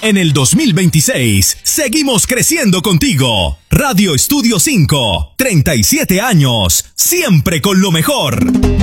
En el 2026, seguimos creciendo contigo. Radio Estudio 5, 37 años, siempre con lo mejor.